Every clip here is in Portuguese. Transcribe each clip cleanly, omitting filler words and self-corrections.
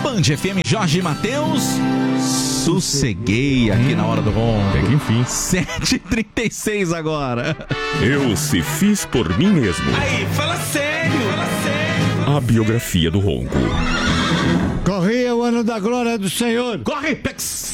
Band FM, Jorge Mateus. Sosseguei aqui na hora do ronco. Até que enfim. 7h36 agora. Eu se fiz por mim mesmo. Aí, fala sério, fala sério. A biografia do ronco. Corria o ano da glória do Senhor. Corre, Pex.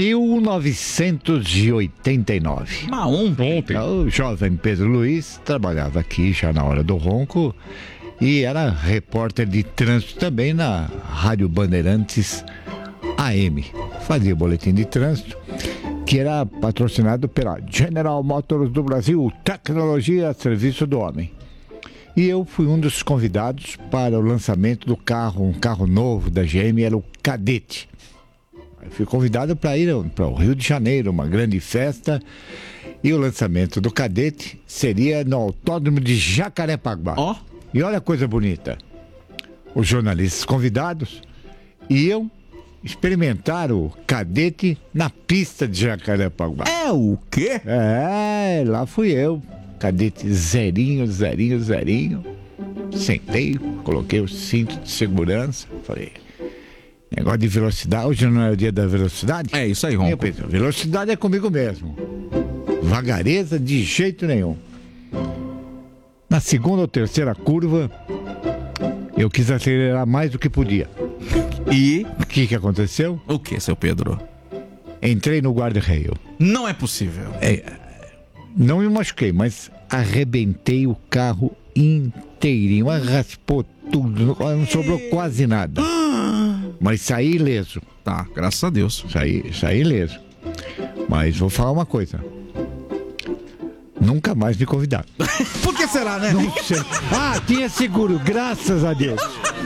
1989. Ontem. O jovem Pedro Luiz trabalhava aqui já na hora do ronco e era repórter de trânsito também na Rádio Bandeirantes AM. Fazia boletim de trânsito, que era patrocinado pela General Motors do Brasil, tecnologia a serviço do homem. E eu fui um dos convidados para o lançamento do carro, um carro novo da GM, era o Cadete. Eu fui convidado para ir para o Rio de Janeiro, uma grande festa, e o lançamento do Cadete seria no Autódromo de Jacarepaguá. Ó. E olha a coisa bonita, os jornalistas convidados iam experimentar o Cadete na pista de Jacarepaguá. É o quê? Lá fui eu, Cadete zerinho. Sentei, coloquei o cinto de segurança, falei, negócio de velocidade, hoje não é o dia da velocidade? É isso aí, Eu ronco. pensei, velocidade é comigo mesmo, vagareza de jeito nenhum. Na segunda ou terceira curva, eu quis acelerar mais do que podia. E O que aconteceu? o que, seu Pedro? Entrei no guarda-reio. Não é possível. Não me machuquei, mas arrebentei o carro inteirinho. Raspou tudo, não sobrou quase nada. Mas saí ileso. Tá, graças a Deus. Saí ileso. Mas vou falar uma coisa. Nunca mais me convidaram. Por que será, né? Não sei. Tinha seguro, graças a Deus.